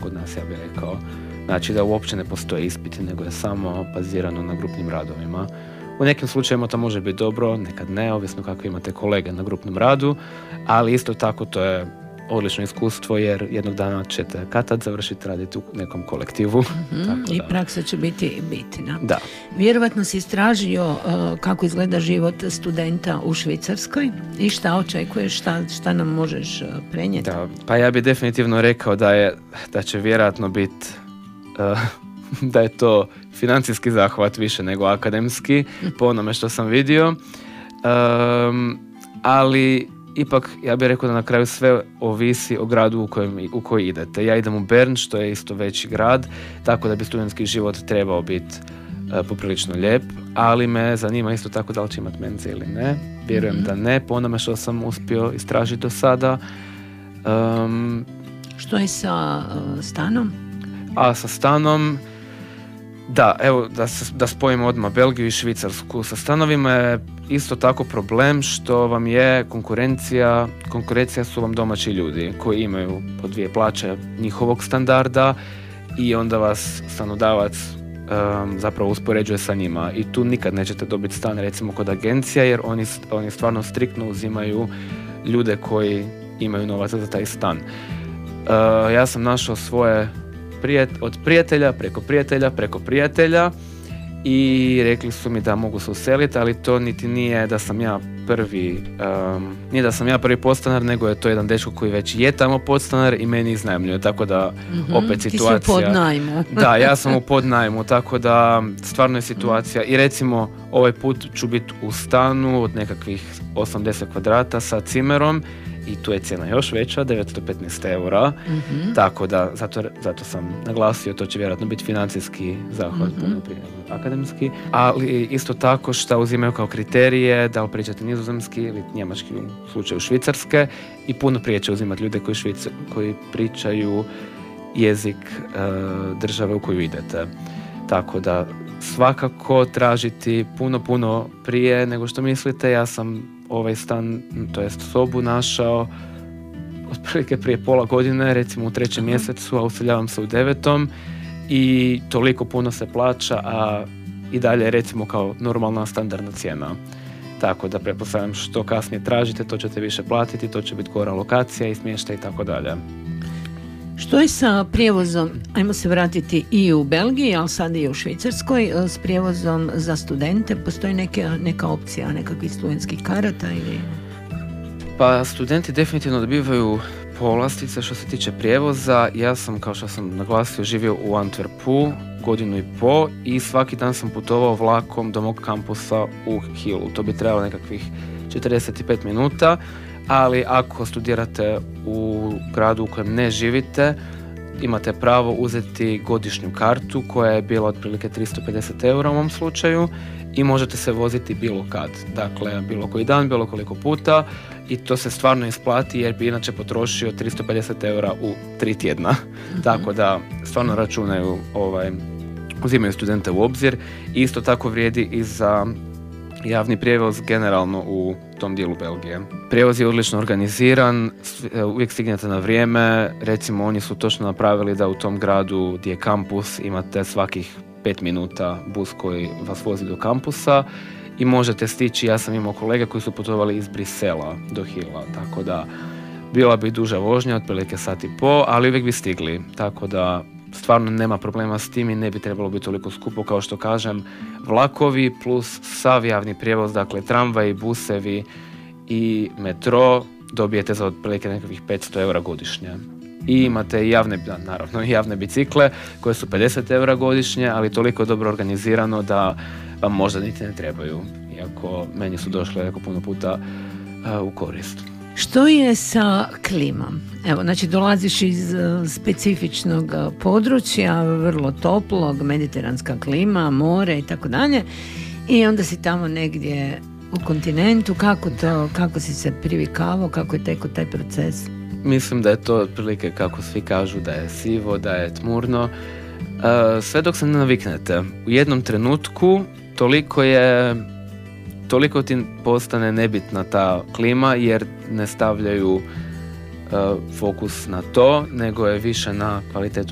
kod nas, ja bih rekao. Znači da uopće ne postoje ispiti, nego je samo bazirano na grupnim radovima. U nekim slučajevima to može biti dobro, nekad ne, ovisno kako imate kolege na grupnom radu, ali isto tako to je odlično iskustvo, jer jednog dana ćete kad završiti raditi u nekom kolektivu. I praksa će biti bitna. Da. Vjerovatno si istražio kako izgleda život studenta u Švicarskoj i šta očekuješ, šta nam možeš prenijeti? Da, pa ja bih definitivno rekao da će vjerojatno biti da je to financijski zahvat više nego akademski, po onome što sam vidio. Ali ipak ja bih rekao da na kraju sve ovisi o gradu u koji idete. Ja idem u Bern, što je isto veći grad, tako da bi studentski život trebao biti poprilično lijep, ali me zanima isto tako da li će imati menze ili ne. Vjerujem da ne, po onome što sam uspio istražiti do sada. Što je sa stanom? A sa stanom, da, evo da spojimo odmah Belgiju i Švicarsku. Sa stanovima je isto tako problem što vam je konkurencija su vam domaći ljudi koji imaju po 2 plaće njihovog standarda i onda vas stanodavac zapravo uspoređuje sa njima i tu nikad nećete dobiti stan recimo kod agencija, jer oni stvarno striktno uzimaju ljude koji imaju novaca za taj stan. Ja sam našao svoje od prijatelja preko prijatelja i rekli su mi da mogu se useliti, ali to niti nije da sam ja prvi podstanar, nego je to jedan dečko koji već je tamo podstanar i meni iznajmljuje, tako da opet situacija... Ti si u podnajmu. Da, ja sam u podnajmu, tako da stvarno je situacija i recimo ovaj put ću biti u stanu od nekakvih 80 kvadrata sa cimerom i tu je cijena još veća, 915 eura, tako da zato sam naglasio, to će vjerojatno biti financijski zahvat, puno prije akademski, ali isto tako što uzimaju kao kriterije da li pričate nizozemski ili njemački u slučaju Švicarske i puno prije će uzimati ljude koji pričaju jezik države u koju idete. Tako da svakako tražiti puno prije nego što mislite. Ja sam ovaj stan, to jest sobu, našao otprilike prije pola godine, recimo u 3. mjesecu, a useljavam se u 9. i toliko puno se plaća, a i dalje recimo kao normalna standardna cijena. Tako da pretpostavljam što kasnije tražite, to ćete više platiti, to će biti gora lokacija i smještaj i tako dalje. Što je sa prijevozom, ajmo se vratiti i u Belgiji, ali sad i u Švicarskoj, s prijevozom za studente, postoji neka opcija, nekakvih studentskih karata ili... Pa studenti definitivno dobivaju povlastice što se tiče prijevoza. Ja sam, kao što sam naglasio, živio u Antwerpu 1.5 godinu i svaki dan sam putovao vlakom do mog kampusa u Hillu. To bi trebalo nekakvih 45 minuta. Ali ako studirate u gradu u kojem ne živite, imate pravo uzeti godišnju kartu koja je bila otprilike 350 eura u mom slučaju i možete se voziti bilo kad. Dakle, bilo koji dan, bilo koliko puta i to se stvarno isplati jer bi inače potrošio 350 eura u 3 tjedna. Tako da stvarno računaju, uzimaju studente u obzir i isto tako vrijedi i za javni prijevoz generalno u tom dijelu Belgije. Prijevoz je odlično organiziran, uvijek stignete na vrijeme, recimo oni su točno napravili da u tom gradu gdje je kampus imate svakih 5 minuta bus koji vas vozi do kampusa i možete stići, ja sam imao kolege koji su putovali iz Brisela do Hilla, tako da bila bi duža vožnja, otprilike 1.5 sata, ali uvijek bi stigli, tako da stvarno nema problema s tim i ne bi trebalo biti toliko skupo, kao što kažem, vlakovi plus sav javni prijevoz, dakle tramvaji, busevi i metro dobijete za otprilike nekakvih 500 eura godišnje. I imate i javne bicikle koje su 50 eura godišnje, ali toliko dobro organizirano da vam možda niti ne trebaju, iako meni su došle jako puno puta u korist. Što je sa klimom? Evo, znači dolaziš iz specifičnog područja, vrlo toplog, mediteranska klima, more i tako dalje, i onda si tamo negdje u kontinentu. Kako si se privikavao, kako je tekao taj proces? Mislim da je to otprilike kako svi kažu, da je sivo, da je tmurno. Sve dok se ne naviknete. U jednom trenutku toliko ti postane nebitna ta klima jer ne stavljaju fokus na to, nego je više na kvalitetu